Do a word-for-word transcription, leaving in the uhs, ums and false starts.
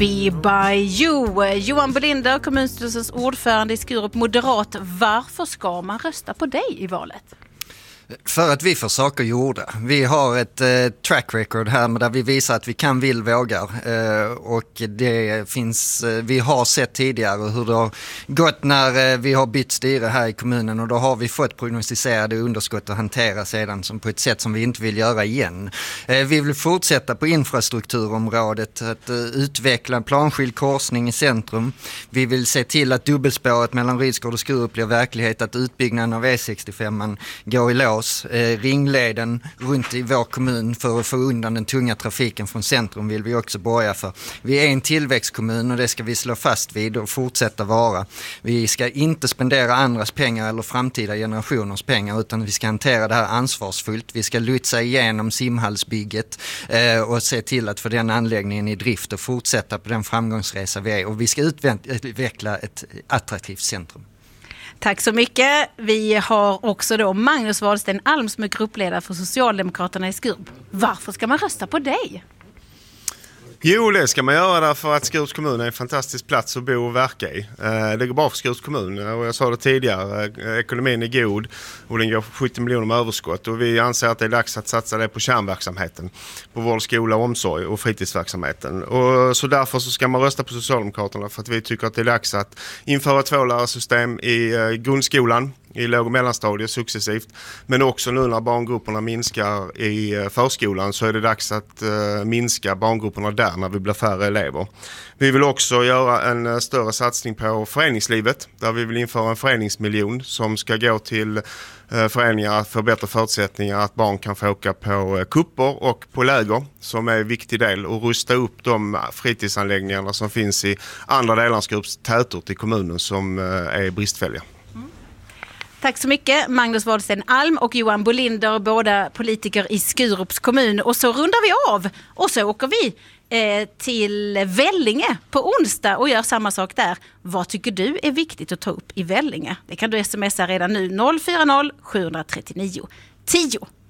Be by you. Johan Bolinder, kommunstyrelsens ordförande i Skurup, moderat. Varför ska man rösta på dig i valet? För att vi får saker gjorda. Vi har ett eh, track record här med där vi visar att vi kan, vill, vågar. Eh, och det finns, eh, vi har sett tidigare hur det har gått när eh, vi har bytt styre här i kommunen, och då har vi fått prognostiserade underskott att hantera sedan som på ett sätt som vi inte vill göra igen. Eh, vi vill fortsätta på infrastrukturområdet, att eh, utveckla planskild korsning i centrum. Vi vill se till att dubbelspåret mellan Rydsgård och Skurup blir verklighet, att utbyggnaden av E sextiofem går i lås. Eh, ringleden runt i vår kommun för att få undan den tunga trafiken från centrum vill vi också borga för. Vi är en tillväxtkommun och det ska vi slå fast vid och fortsätta vara. Vi ska inte spendera andras pengar eller framtida generationers pengar, utan vi ska hantera det här ansvarsfullt. Vi ska lutsa igenom simhallsbygget eh, och se till att få den anläggningen i drift och fortsätta på den framgångsresa vi är. Och vi ska utveckla ett attraktivt centrum. Tack så mycket. Vi har också då Magnus Wahlsten Alm som är gruppledare för Socialdemokraterna i Skurup. Varför ska man rösta på dig? Jo, det ska man göra därför att Skurups kommun är en fantastisk plats att bo och verka i. Det går bra för Skurups kommun och jag sa det tidigare, ekonomin är god och den går sjuttio miljoner med överskott, och vi anser att det är dags att satsa det på kärnverksamheten, på vård, skola, omsorg och fritidsverksamheten. Och så därför så ska man rösta på Socialdemokraterna, för att vi tycker att det är dags att införa tvålärarsystem i grundskolan, i låg- och mellanstadiet successivt, men också nu när barngrupperna minskar i förskolan så är det dags att uh, minska barngrupperna där när vi blir färre elever. Vi vill också göra en uh, större satsning på föreningslivet, där vi vill införa en föreningsmiljon som ska gå till uh, föreningar för bättre förutsättningar att barn kan få åka på uh, kupper och på läger, som är en viktig del, och rusta upp de fritidsanläggningarna som finns i andra delar av Skurups tätort i kommunen som uh, är bristfälliga. Tack så mycket, Magnus Wahlsten Alm och Johan Bolinder, båda politiker i Skurups kommun. Och så rundar vi av och så åker vi eh, till Vellinge på onsdag och gör samma sak där. Vad tycker du är viktigt att ta upp i Vellinge? Det kan du smsa redan nu noll fyra noll sju tre nio tio.